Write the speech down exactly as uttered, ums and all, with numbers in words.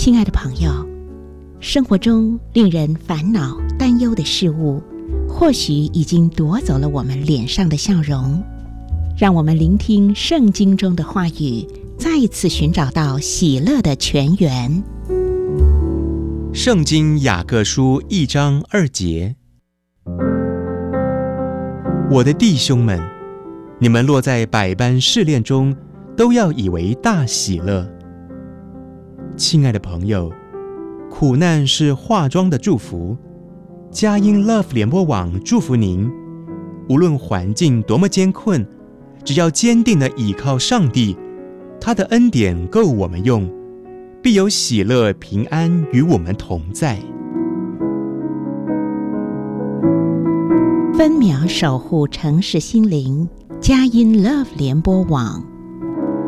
亲爱的朋友，生活中令人烦恼担忧的事物，或许已经夺走了我们脸上的笑容。让我们聆听圣经中的话语，再一次寻找到喜乐的泉源。 圣经雅各书一章二节：我的弟兄们，你们落在百般试炼中，都要以为大喜乐。亲爱的朋友，苦难是化妆的祝福。佳音 Love 联播网祝福您，无论环境多么艰困，只要坚定地倚靠上帝，他的恩典够我们用，必有喜乐平安与我们同在。 分秒守护城市心灵，佳音 Love 联播网。